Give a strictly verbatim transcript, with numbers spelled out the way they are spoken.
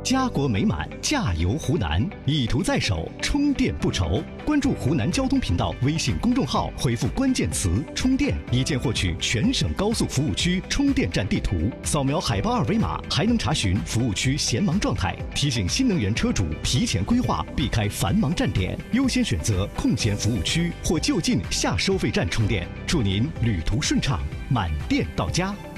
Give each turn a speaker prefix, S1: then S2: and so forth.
S1: 家国美满，驾游湖南，意图在手，充电不愁。关注湖南交通频道微信公众号，回复关键词“充电”，一键获取全省高速服务区充电站地图，扫描海报二维码，还能查询服务区闲忙状态，提醒新能源车主提前规划，避开繁忙站点，优先选择空闲服务区或就近下收费站充电。祝您旅途顺畅，满电到家。